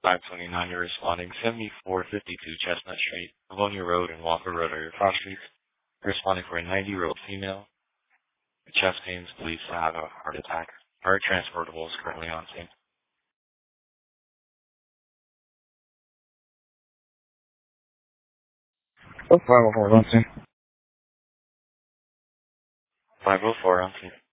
529, you're responding 7452 Chestnut Street, Livonia Road, and Walker Road are your cross streets. You're responding for a 90-year-old female with chest pains, believes to have a heart attack. Her transportable is currently on scene. 504 on scene. 504 on scene.